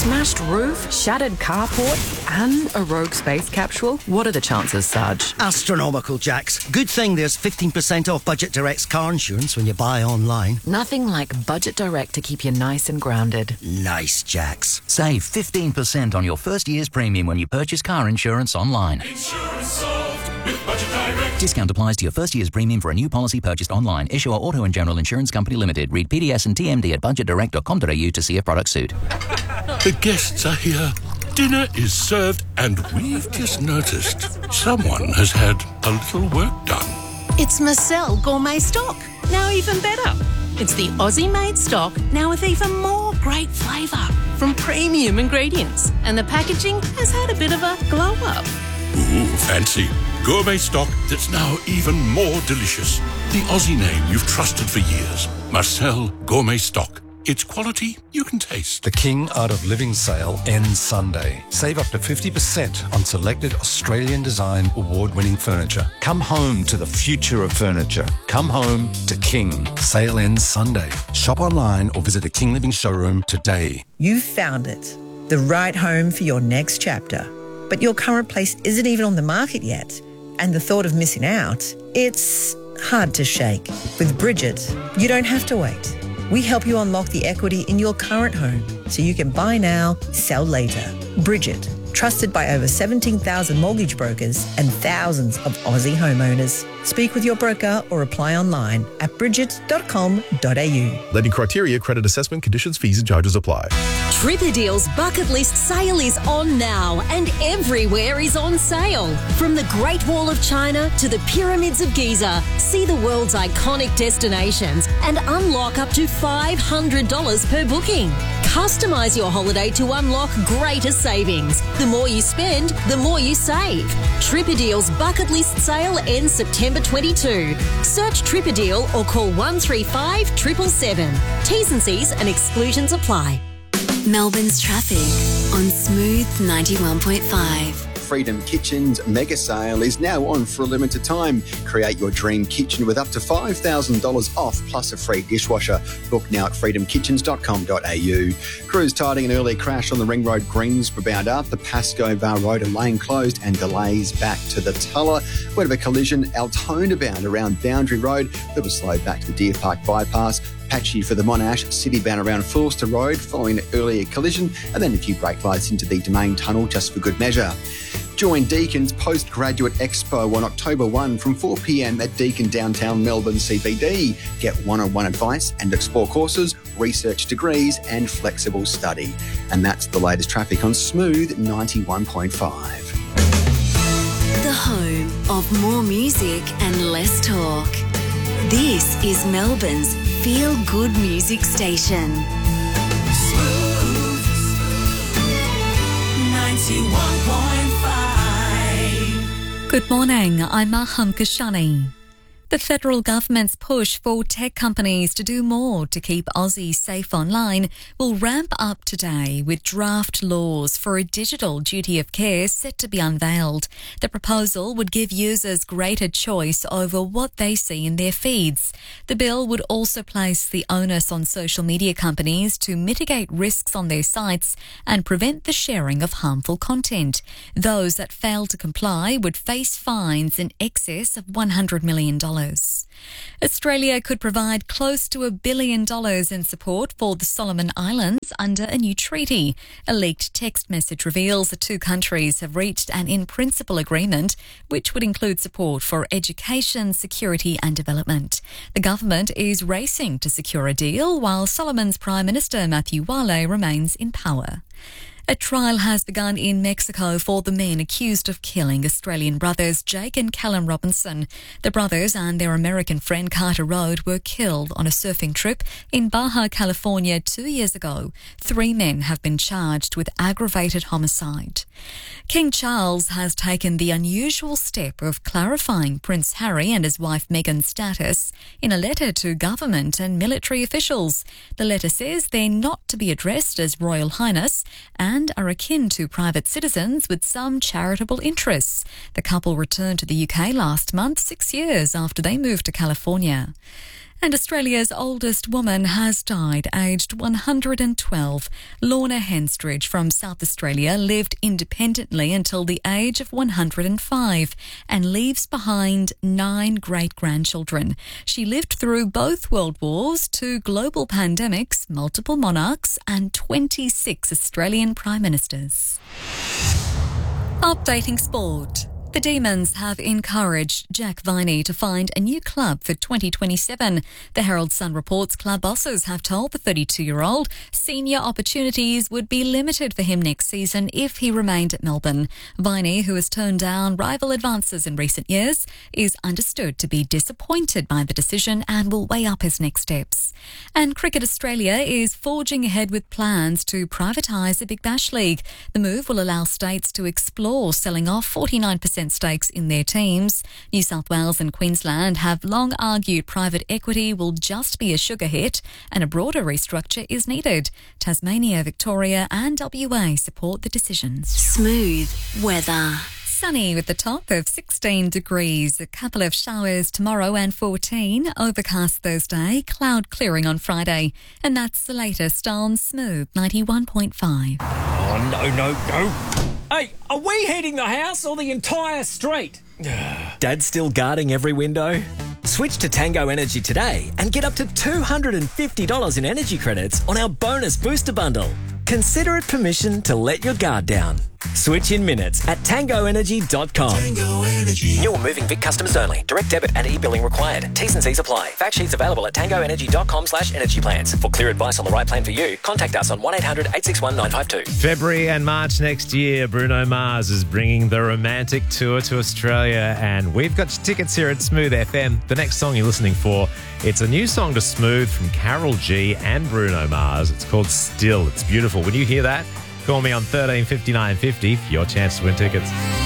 Smashed roof, shattered carport, and a rogue space capsule? What are the chances, Sarge? Astronomical, Jax. Good thing there's 15% off Budget Direct's car insurance when you buy online. Nothing like Budget Direct to keep you nice and grounded. Nice, Jax. Save 15% on your first year's premium when you purchase car insurance online. Insurance solved with Budget Direct. Discount applies to your first year's premium for a new policy purchased online. Issuer Auto and General Insurance Company Limited. Read PDS and TMD at budgetdirect.com.au to see if products suit. The guests are here. Dinner is served, and we've just noticed someone has had a little work done. It's Marcel Gourmet Stock, now even better. It's the Aussie-made stock, now with even more great flavour from premium ingredients. And the packaging has had a bit of a glow-up. Ooh, fancy. Gourmet stock that's now even more delicious. The Aussie name you've trusted for years. Marcel Gourmet Stock. It's quality you can taste. The King Art of Living sale ends Sunday. Save up to 50% on selected Australian design award-winning furniture. Come home to the future of furniture. Come home to King. Sale ends Sunday. Shop online or visit a King Living showroom today. You've found it. The right home for your next chapter. But your current place isn't even on the market yet. And the thought of missing out, it's hard to shake. With Bridget, you don't have to wait. We help you unlock the equity in your current home so you can buy now, sell later. Bridget, trusted by over 17,000 mortgage brokers and thousands of Aussie homeowners. Speak with your broker or apply online at bridget.com.au. Lending criteria, credit assessment, conditions, fees and charges apply. Tripadeal's bucket list sale is on now and everywhere is on sale. From the Great Wall of China to the Pyramids of Giza, see the world's iconic destinations and unlock up to $500 per booking. Customise your holiday to unlock greater savings. The more you spend, the more you save. Tripadeal's bucket list sale ends September 22. Search Tripadeal or call 135 777. T's and C's and exclusions apply. Melbourne's traffic on Smooth 91.5. Freedom Kitchen's mega sale is now on for a limited time. Create your dream kitchen with up to $5,000 off plus a free dishwasher. Book now at freedomkitchens.com.au. Crews tiding an early crash on the Ring Road Greensborough bound up. The Pascoe Var Road and lane closed and delays back to the Tulla. Word of a collision, Altona bound around Boundary Road. Little slow back to the Deer Park bypass. Patchy for the Monash City bound around Forster Road following an earlier collision, and then a few brake lights into the Domain Tunnel just for good measure. Join Deacon's Postgraduate Expo on October 1 from 4 p.m. at Deakin Downtown Melbourne CBD. Get one-on-one advice and explore courses, research degrees and flexible study. And that's the latest traffic on Smooth 91.5. The home of more music and less talk. This is Melbourne's feel-good music station. Smooth 91.5. Good morning, I'm Maham Kashani. The federal government's push for tech companies to do more to keep Aussies safe online will ramp up today with draft laws for a digital duty of care set to be unveiled. The proposal would give users greater choice over what they see in their feeds. The bill would also place the onus on social media companies to mitigate risks on their sites and prevent the sharing of harmful content. Those that fail to comply would face fines in excess of $100 million. Australia could provide close to $1 billion in support for the Solomon Islands under a new treaty. A leaked text message reveals the two countries have reached an in-principle agreement, which would include support for education, security and development. The government is racing to secure a deal, while Solomon's Prime Minister Matthew Wale remains in power. A trial has begun in Mexico for the men accused of killing Australian brothers Jake and Callum Robinson. The brothers and their American friend Carter Road were killed on a surfing trip in Baja California 2 years ago. 3 men have been charged with aggravated homicide. King Charles has taken the unusual step of clarifying Prince Harry and his wife Meghan's status in a letter to government and military officials. The letter says they're not to be addressed as Royal Highness and are akin to private citizens with some charitable interests. The couple returned to the UK last month, 6 years after they moved to California. And Australia's oldest woman has died, aged 112. Lorna Henstridge from South Australia lived independently until the age of 105 and leaves behind 9 great-grandchildren. She lived through both World Wars, 2 global pandemics, multiple monarchs and 26 Australian Prime Ministers. Updating sport. The Demons have encouraged Jack Viney to find a new club for 2027. The Herald Sun reports club bosses have told the 32-year-old senior opportunities would be limited for him next season if he remained at Melbourne. Viney, who has turned down rival advances in recent years, is understood to be disappointed by the decision and will weigh up his next steps. And Cricket Australia is forging ahead with plans to privatise the Big Bash League. The move will allow states to explore selling off 49% stakes in their teams. New South Wales and Queensland have long argued private equity will just be a sugar hit and a broader restructure is needed. Tasmania, Victoria and WA support the decisions. Smooth weather. Sunny with the top of 16 degrees. A couple of showers tomorrow and 14. Overcast Thursday. Cloud clearing on Friday. And that's the latest on Smooth 91.5. Oh, no. Hey, are we heating the house or the entire street? Dad's still guarding every window? Switch to Tango Energy today and get up to $250 in energy credits on our bonus booster bundle. Consider it permission to let your guard down. Switch in minutes at tangoenergy.com. Tango Energy. New or moving Vic customers only. Direct debit and e-billing required. T's and C's apply. Fact sheets available at tangoenergy.com/energy plans. For clear advice on the right plan for you, contact us on 1-800-861-952. February and March next year, Bruno Mars is bringing the Romantic Tour to Australia, and we've got your tickets here at Smooth FM. The next song you're listening for, it's a new song to Smooth from Carol G and Bruno Mars. It's called Still. It's beautiful. When you hear that, call me on 13 59 50 for your chance to win tickets.